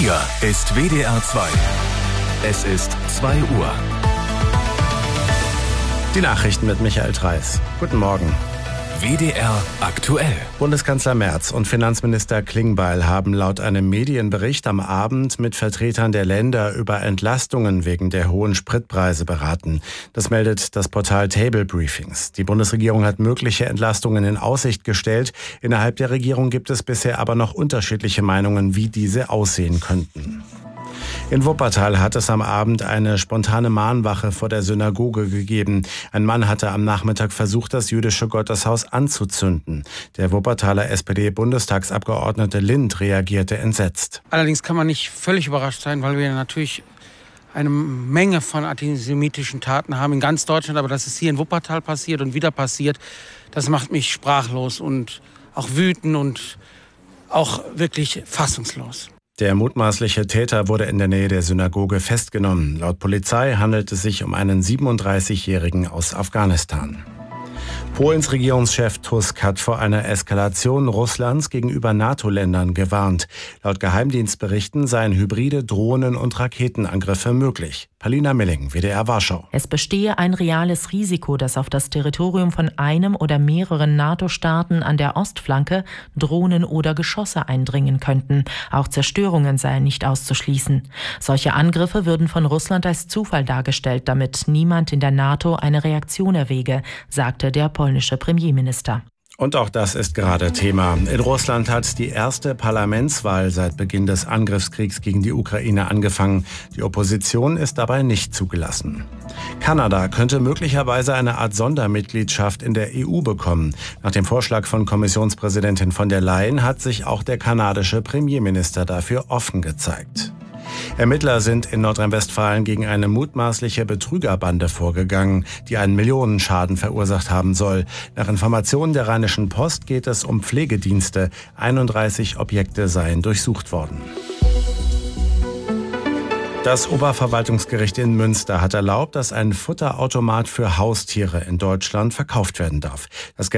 Hier ist WDR 2. Es ist 2 Uhr. Die Nachrichten mit Michael Treis. Guten Morgen. WDR aktuell. Bundeskanzler Merz und Finanzminister Klingbeil haben laut einem Medienbericht am Abend mit Vertretern der Länder über Entlastungen wegen der hohen Spritpreise beraten. Das meldet das Portal Table Briefings. Die Bundesregierung hat mögliche Entlastungen in Aussicht gestellt. Innerhalb der Regierung gibt es bisher aber noch unterschiedliche Meinungen, wie diese aussehen könnten. In Wuppertal hat es am Abend eine spontane Mahnwache vor der Synagoge gegeben. Ein Mann hatte am Nachmittag versucht, das jüdische Gotteshaus anzuzünden. Der Wuppertaler SPD-Bundestagsabgeordnete Lind reagierte entsetzt. Allerdings kann man nicht völlig überrascht sein, weil wir natürlich eine Menge von antisemitischen Taten haben in ganz Deutschland. Aber dass es hier in Wuppertal passiert und wieder passiert, das macht mich sprachlos und auch wütend und auch wirklich fassungslos. Der mutmaßliche Täter wurde in der Nähe der Synagoge festgenommen. Laut Polizei handelt es sich um einen 37-Jährigen aus Afghanistan. Polens Regierungschef Tusk hat vor einer Eskalation Russlands gegenüber NATO-Ländern gewarnt. Laut Geheimdienstberichten seien hybride Drohnen- und Raketenangriffe möglich. Palina Milling, WDR Warschau. Es bestehe ein reales Risiko, dass auf das Territorium von einem oder mehreren NATO-Staaten an der Ostflanke Drohnen oder Geschosse eindringen könnten. Auch Zerstörungen seien nicht auszuschließen. Solche Angriffe würden von Russland als Zufall dargestellt, damit niemand in der NATO eine Reaktion erwäge, sagte der polnische Premierminister. Und auch das ist gerade Thema. In Russland hat die erste Parlamentswahl seit Beginn des Angriffskriegs gegen die Ukraine angefangen. Die Opposition ist dabei nicht zugelassen. Kanada könnte möglicherweise eine Art Sondermitgliedschaft in der EU bekommen. Nach dem Vorschlag von Kommissionspräsidentin von der Leyen hat sich auch der kanadische Premierminister dafür offen gezeigt. Ermittler sind in Nordrhein-Westfalen gegen eine mutmaßliche Betrügerbande vorgegangen, die einen Millionenschaden verursacht haben soll. Nach Informationen der Rheinischen Post geht es um Pflegedienste. 31 Objekte seien durchsucht worden. Das Oberverwaltungsgericht in Münster hat erlaubt, dass ein Futterautomat für Haustiere in Deutschland verkauft werden darf. Das